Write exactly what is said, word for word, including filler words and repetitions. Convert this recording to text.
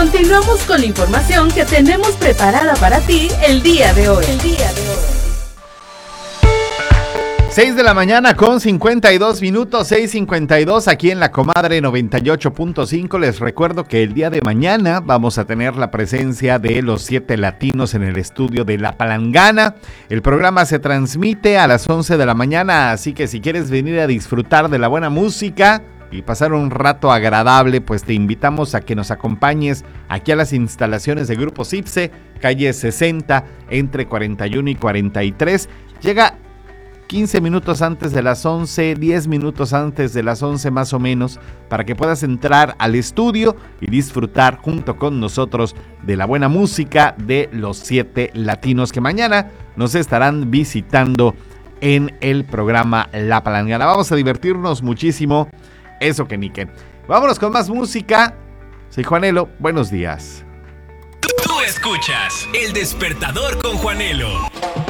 Continuamos con la información que tenemos preparada para ti el día de hoy. El día de hoy. seis de la mañana con cincuenta y dos minutos, seis cincuenta y dos aquí en La Comadre noventa y ocho punto cinco. Les recuerdo que el día de mañana vamos a tener la presencia de los siete latinos en el estudio de La Palangana. El programa se transmite a las once de la mañana, así que si quieres venir a disfrutar de la buena música y pasar un rato agradable, pues te invitamos a que nos acompañes aquí a las instalaciones de Grupo Cipse, calle sesenta, entre cuarenta y uno y cuarenta y tres. Llega quince minutos antes de las once, diez minutos antes de las once más o menos, para que puedas entrar al estudio y disfrutar junto con nosotros de la buena música de los siete latinos que mañana nos estarán visitando en el programa La Palangana. Vamos a divertirnos muchísimo, eso que ni qué. Vámonos con más música. Soy Juanelo, buenos días. Tú escuchas El Despertador con Juanelo.